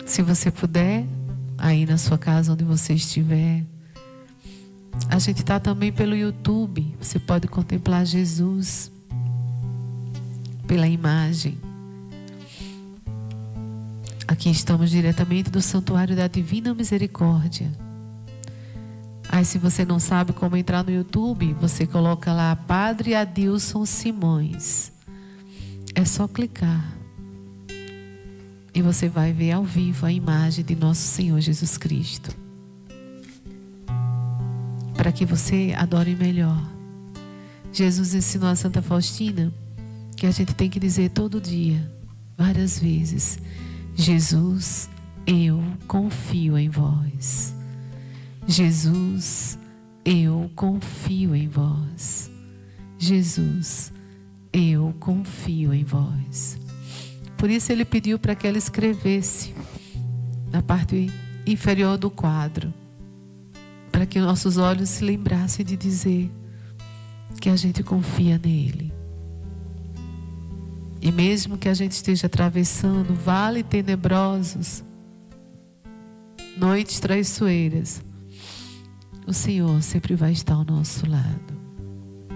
Se você puder, aí na sua casa, onde você estiver. A gente está também pelo YouTube. Você pode contemplar Jesus pela imagem. Aqui estamos diretamente do Santuário da Divina Misericórdia. Aí, se você não sabe como entrar no YouTube, você coloca lá Padre Adilson Simões. É só clicar. E você vai ver ao vivo a imagem de nosso Senhor Jesus Cristo. Para que você adore melhor. Jesus ensinou a Santa Faustina que a gente tem que dizer todo dia, várias vezes: Jesus, eu confio em vós. Jesus, eu confio em vós. Jesus, eu confio em vós. Por isso ele pediu para que ela escrevesse na parte inferior do quadro, para que nossos olhos se lembrassem de dizer que a gente confia nele. E mesmo que a gente esteja atravessando vales tenebrosos, noites traiçoeiras, o Senhor sempre vai estar ao nosso lado.